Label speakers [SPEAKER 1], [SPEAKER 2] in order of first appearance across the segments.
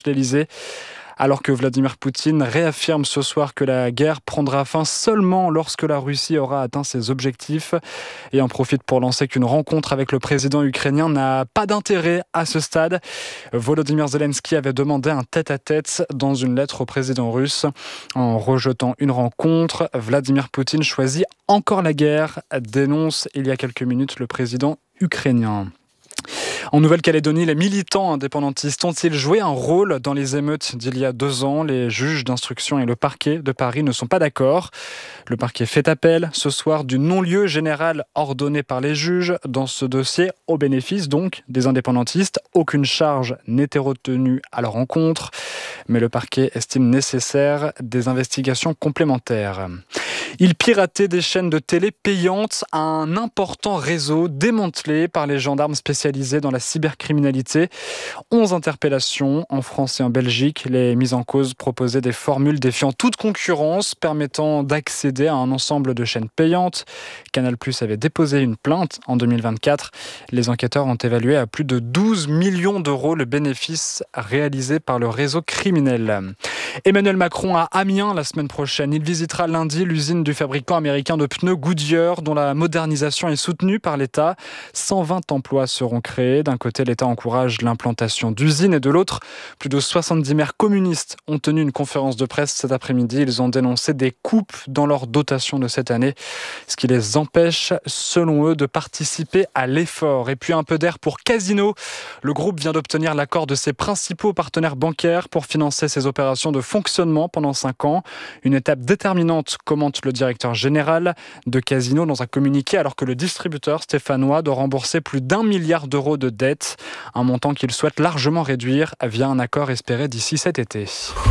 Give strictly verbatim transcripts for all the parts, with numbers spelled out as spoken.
[SPEAKER 1] l'Élysée. Alors que Vladimir Poutine réaffirme ce soir que la guerre prendra fin seulement lorsque la Russie aura atteint ses objectifs et en profite pour lancer qu'une rencontre avec le président ukrainien n'a pas d'intérêt à ce stade. Volodymyr Zelensky avait demandé un tête-à-tête dans une lettre au président russe. En rejetant une rencontre, Vladimir Poutine choisit encore la guerre, dénonce il y a quelques minutes le président ukrainien. En Nouvelle-Calédonie, les militants indépendantistes ont-ils joué un rôle dans les émeutes d'il y a deux ans ? Les juges d'instruction et le parquet de Paris ne sont pas d'accord. Le parquet fait appel ce soir du non-lieu général ordonné par les juges dans ce dossier, au bénéfice donc des indépendantistes. Aucune charge n'était retenue à leur encontre, mais le parquet estime nécessaire des investigations complémentaires. Il piratait des chaînes de télé payantes à un important réseau démantelé par les gendarmes spécialisés dans la cybercriminalité. onze interpellations en France et en Belgique. Les mises en cause proposaient des formules défiant toute concurrence, permettant d'accéder à un ensemble de chaînes payantes. Canal+ avait déposé une plainte en deux mille vingt-quatre. Les enquêteurs ont évalué à plus de douze millions d'euros le bénéfice réalisé par le réseau criminel. Emmanuel Macron à Amiens la semaine prochaine. Il visitera lundi l'usine du fabricant américain de pneus Goodyear, dont la modernisation est soutenue par l'État. cent vingt emplois seront créés. D'un côté, l'État encourage l'implantation d'usines et de l'autre, plus de soixante-dix maires communistes ont tenu une conférence de presse cet après-midi. Ils ont dénoncé des coupes dans leur dotation de cette année, ce qui les empêche, selon eux, de participer à l'effort. Et puis un peu d'air pour Casino. Le groupe vient d'obtenir l'accord de ses principaux partenaires bancaires pour financer ses opérations de fonctionnement pendant cinq ans. Une étape déterminante, commente le directeur général de Casino dans un communiqué, alors que le distributeur stéphanois doit rembourser plus d'un milliard d'euros de dettes, un montant qu'il souhaite largement réduire via un accord espéré d'ici cet été.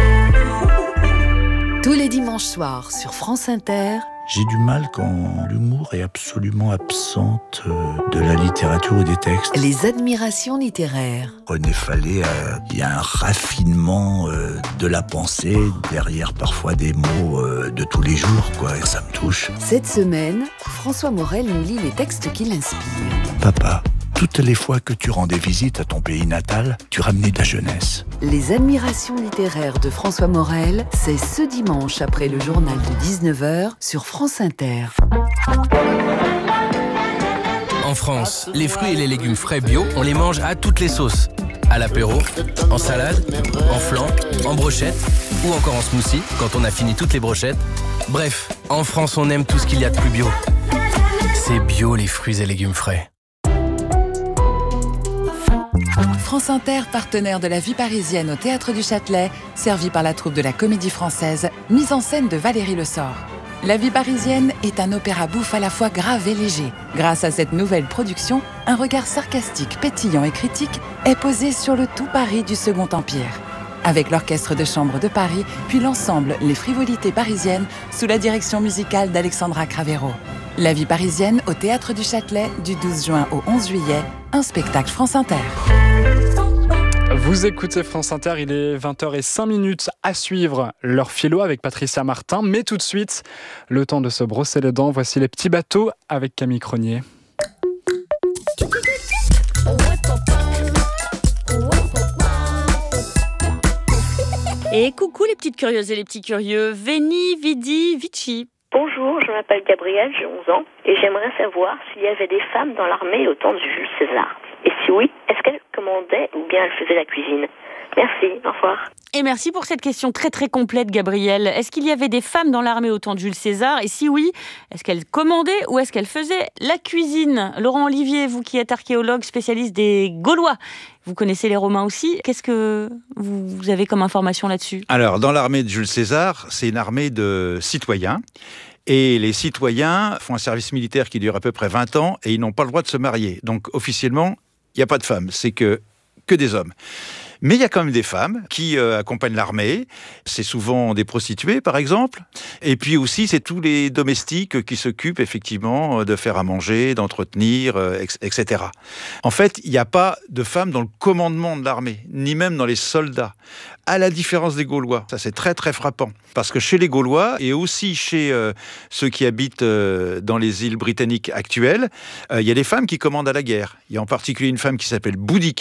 [SPEAKER 2] Tous les dimanches soirs sur France Inter.
[SPEAKER 3] J'ai du mal quand l'humour est absolument absente de la littérature ou des textes.
[SPEAKER 2] Les admirations littéraires.
[SPEAKER 3] René Fallet, il y a un raffinement euh, de la pensée derrière parfois des mots euh, de tous les jours, quoi, et ça me touche.
[SPEAKER 2] Cette semaine, François Morel nous lit les textes qui l'inspirent.
[SPEAKER 3] Papa, toutes les fois que tu rendais visite à ton pays natal, tu ramenais de la jeunesse.
[SPEAKER 2] Les admirations littéraires de François Morel, c'est ce dimanche après le journal de dix-neuf heures sur France Inter.
[SPEAKER 4] En France, les fruits et les légumes frais bio, on les mange à toutes les sauces. À l'apéro, en salade, en flan, en brochette ou encore en smoothie quand on a fini toutes les brochettes. Bref, en France, on aime tout ce qu'il y a de plus bio. C'est bio les fruits et légumes frais.
[SPEAKER 2] France Inter, partenaire de la vie parisienne au Théâtre du Châtelet, servi par la troupe de la Comédie Française, mise en scène de Valérie Le Sort. La vie parisienne est un opéra bouffe à la fois grave et léger. Grâce à cette nouvelle production, un regard sarcastique, pétillant et critique est posé sur le tout Paris du Second Empire. Avec l'Orchestre de Chambre de Paris, puis l'ensemble Les Frivolités Parisiennes, sous la direction musicale d'Alexandra Cravero. La vie parisienne au Théâtre du Châtelet, du douze juin au onze juillet, un spectacle France Inter.
[SPEAKER 1] Vous écoutez France Inter, il est vingt heures zéro cinq à suivre leur philo avec Patricia Martin. Mais tout de suite, le temps de se brosser les dents. Voici les petits bateaux avec Camille Cronier.
[SPEAKER 5] Et coucou les petites curieuses et les petits curieux, Veni, Vidi, Vici.
[SPEAKER 6] Bonjour, je m'appelle Gabrielle, j'ai onze ans et j'aimerais savoir s'il y avait des femmes dans l'armée au temps de Jules César. Et si oui, est-ce qu'elles commandaient ou bien elles faisaient la cuisine ? Merci, au revoir.
[SPEAKER 5] Et merci pour cette question très très complète, Gabrielle. Est-ce qu'il y avait des femmes dans l'armée au temps de Jules César ? Et si oui, est-ce qu'elles commandaient ou est-ce qu'elles faisaient la cuisine ? Laurent Olivier, vous qui êtes archéologue spécialiste des Gaulois, vous connaissez les Romains aussi. Qu'est-ce que vous avez comme information là-dessus ?
[SPEAKER 7] Alors, dans l'armée de Jules César, c'est une armée de citoyens. Et les citoyens font un service militaire qui dure à peu près vingt ans et ils n'ont pas le droit de se marier. Donc, officiellement, il n'y a pas de femmes, c'est que, que des hommes. Mais il y a quand même des femmes qui euh, accompagnent l'armée. C'est souvent des prostituées, par exemple. Et puis aussi, c'est tous les domestiques qui s'occupent effectivement de faire à manger, d'entretenir, euh, et cetera. En fait, il n'y a pas de femmes dans le commandement de l'armée, ni même dans les soldats. À la différence des Gaulois. Ça, c'est très, très frappant. Parce que chez les Gaulois, et aussi chez euh, ceux qui habitent euh, dans les îles britanniques actuelles, euh, il y a des femmes qui commandent à la guerre. Il y a en particulier une femme qui s'appelle Boudica,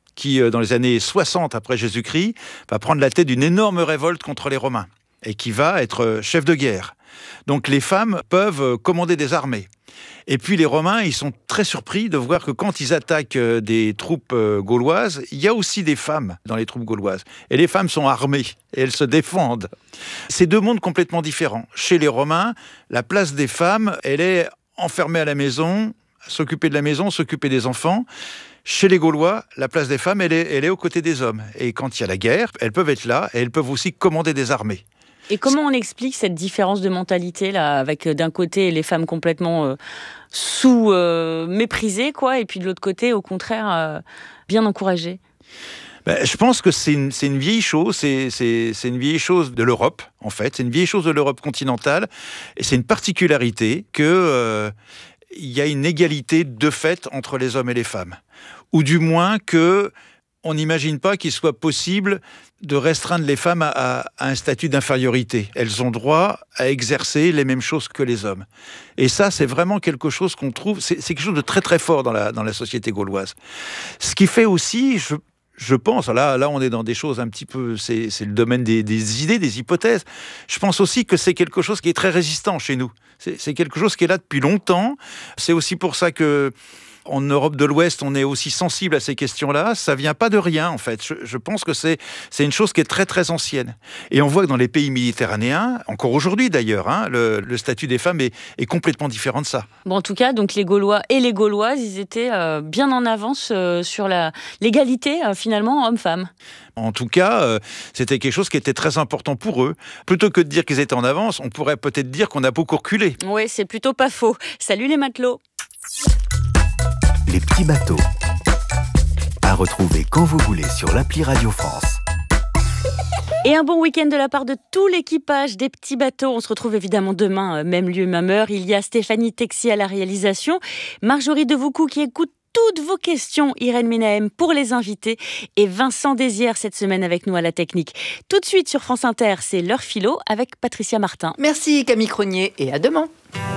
[SPEAKER 7] qui, dans les années soixante après Jésus-Christ, va prendre la tête d'une énorme révolte contre les Romains et qui va être chef de guerre. Donc les femmes peuvent commander des armées. Et puis les Romains, ils sont très surpris de voir que quand ils attaquent des troupes gauloises, il y a aussi des femmes dans les troupes gauloises. Et les femmes sont armées et elles se défendent. C'est deux mondes complètement différents. Chez les Romains, la place des femmes, elle est enfermée à la maison, s'occuper de la maison, s'occuper des enfants. Chez les Gaulois, la place des femmes, elle est, elle est aux côtés des hommes. Et quand il y a la guerre, elles peuvent être là et elles peuvent aussi commander des armées.
[SPEAKER 5] Et comment on explique cette différence de mentalité là, avec d'un côté les femmes complètement euh, sous euh, méprisées, quoi, et puis de l'autre côté, au contraire, euh, bien encouragées?
[SPEAKER 7] Ben, je pense que c'est une, c'est une vieille chose, c'est, c'est, c'est une vieille chose de l'Europe, en fait. C'est une vieille chose de l'Europe continentale. Et c'est une particularité que euh, il y a une égalité de fait entre les hommes et les femmes. Ou du moins que on n'imagine pas qu'il soit possible de restreindre les femmes à, à, à un statut d'infériorité. Elles ont droit à exercer les mêmes choses que les hommes. Et ça, c'est vraiment quelque chose qu'on trouve, c'est, c'est quelque chose de très très fort dans la, dans la société gauloise. Ce qui fait aussi, je, je pense, là, là on est dans des choses un petit peu, c'est, c'est le domaine des, des idées, des hypothèses. Je pense aussi que c'est quelque chose qui est très résistant chez nous. C'est, c'est quelque chose qui est là depuis longtemps. C'est aussi pour ça que en Europe de l'Ouest, on est aussi sensible à ces questions-là. Ça vient pas de rien, en fait. Je, je pense que c'est, c'est une chose qui est très, très ancienne. Et on voit que dans les pays méditerranéens, encore aujourd'hui d'ailleurs, hein, le, le statut des femmes est, est complètement différent de ça.
[SPEAKER 5] Bon, en tout cas, donc les Gaulois et les Gauloises, ils étaient euh, bien en avance euh, sur la, l'égalité, euh, finalement, homme-femme.
[SPEAKER 7] En tout cas, euh, c'était quelque chose qui était très important pour eux. Plutôt que de dire qu'ils étaient en avance, on pourrait peut-être dire qu'on a beaucoup reculé.
[SPEAKER 5] Oui, c'est plutôt pas faux. Salut les matelots.
[SPEAKER 8] Les petits bateaux. À retrouver quand vous voulez sur l'appli Radio France.
[SPEAKER 5] Et un bon week-end de la part de tout l'équipage des petits bateaux. On se retrouve évidemment demain, même lieu, même heure. Il y a Stéphanie Texier à la réalisation, Marjorie Devoucou qui écoute toutes vos questions, Irène Menahem pour les invités et Vincent Désières cette semaine avec nous à la technique. Tout de suite sur France Inter, c'est l'heure philo avec Patricia Martin.
[SPEAKER 9] Merci Camille Cronier et à demain.